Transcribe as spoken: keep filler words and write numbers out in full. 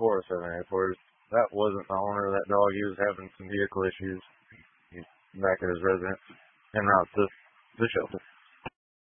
before seven A-Force. That wasn't the owner of that dog. He was having some vehicle issues. He's back at his residence en route to the shelter.